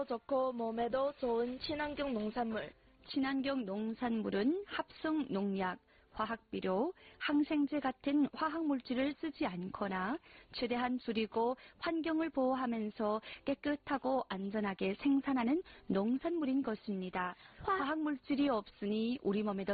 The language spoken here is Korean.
좋고 몸에도 좋은 친환경 농산물. 친환경 농산물은 합성 농약, 화학비료, 항생제 같은 화학물질을 쓰지 않거나 최대한 줄이고 환경을 보호하면서 깨끗하고 안전하게 생산하는 농산물인 것입니다. 화학물질이 없으니 우리 몸에도